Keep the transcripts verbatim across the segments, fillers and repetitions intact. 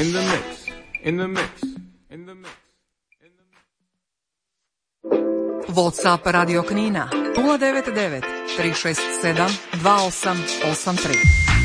in the mix, in the mix, in the mix. WhatsApp Radio Knina nula devet devet tri šest sedam dva osam osam tri.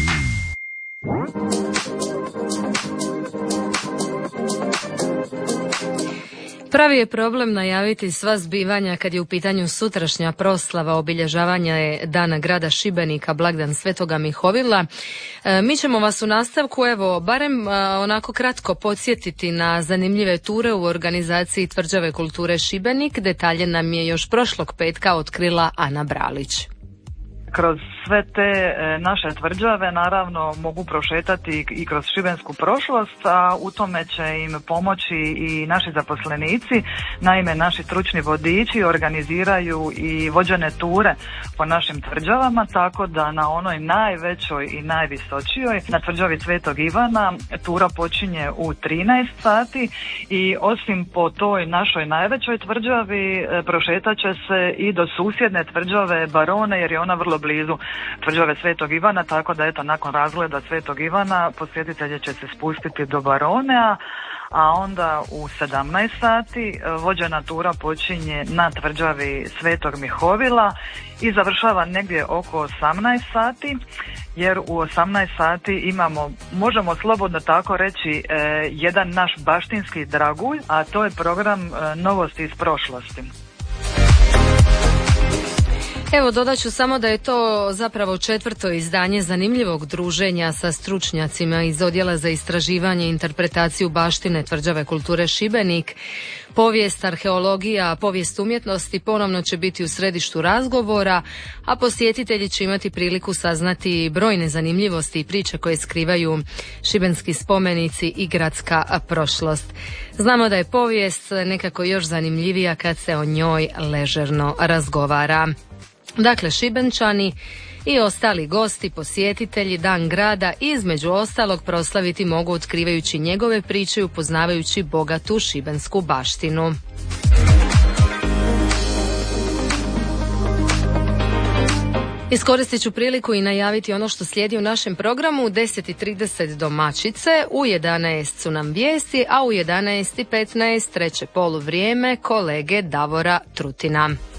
Pravi je problem najaviti sva zbivanja kad je u pitanju sutrašnja proslava obilježavanja Dana grada Šibenika, blagdan Svetoga Mihovila. E, mi ćemo vas u nastavku, evo, barem a, onako kratko podsjetiti na zanimljive ture u organizaciji Tvrđave kulture Šibenik. Detalje nam je još prošlog petka otkrila Ana Bralić. Kroz sve te e, naše tvrđave naravno mogu prošetati i kroz šibensku prošlost, a u tome će im pomoći i naši zaposlenici. Naime, naši stručni vodiči organiziraju i vođene ture po našim tvrđavama, tako da na onoj najvećoj i najvisočijoj, na tvrđavi Svetog Ivana, tura počinje u trinaest sati i osim po toj našoj najvećoj tvrđavi e, prošetat će se i do susjedne tvrđave Barone, jer je ona vrlo blizu tvrđave Svetog Ivana, tako da eto nakon razgleda Svetog Ivana posjetitelji će se spustiti do Baronea, a onda u sedamnaest sati vođena tura počinje na tvrđavi Svetog Mihovila i završava negdje oko osamnaest sati, jer u osamnaest sati imamo, možemo slobodno tako reći, eh, jedan naš baštinski dragulj, a to je program eh, Novosti iz prošlosti. Evo, dodat ću samo da je to zapravo četvrto izdanje zanimljivog druženja sa stručnjacima iz Odjela za istraživanje i interpretaciju baštine Tvrđave kulture Šibenik. Povijest, arheologija, povijest umjetnosti ponovno će biti u središtu razgovora, a posjetitelji će imati priliku saznati brojne zanimljivosti i priče koje skrivaju šibenski spomenici i gradska prošlost. Znamo da je povijest nekako još zanimljivija kad se o njoj ležerno razgovara. Dakle, Šibenčani i ostali gosti, posjetitelji Dan grada između ostalog proslaviti mogu otkrivajući njegove priče i upoznavajući bogatu šibensku baštinu. Iskoristit ću priliku i najaviti ono što slijedi u našem programu. U deset i trideset domaćice, u jedanaest su nam vijesti, a u jedanaest i petnaest treće poluvrijeme kolege Davora Trutina.